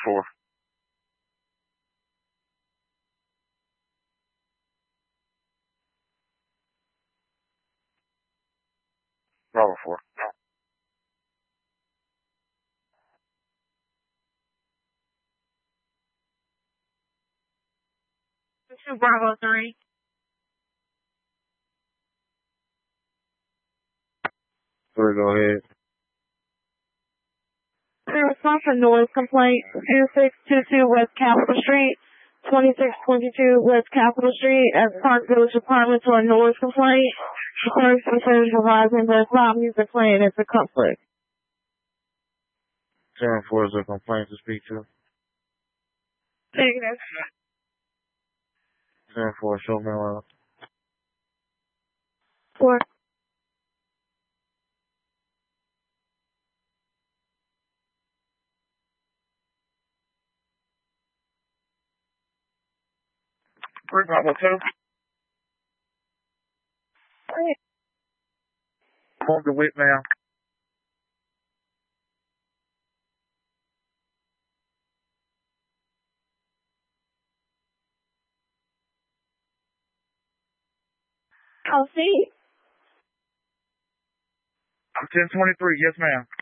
4. Bravo 4. 2 Bravo 3. Sorry, go ahead. Response for noise complaint, 2622 West Capitol Street, 2622 West Capitol Street, at Park Village Apartments for a noise complaint. The person says revising there's loud music playing at the comfort. 10-4 is a complaint to speak to. Negative. 10-4, show me around. 4. Bravo 2. Hold the whip now. I'll see. 10-23, yes ma'am.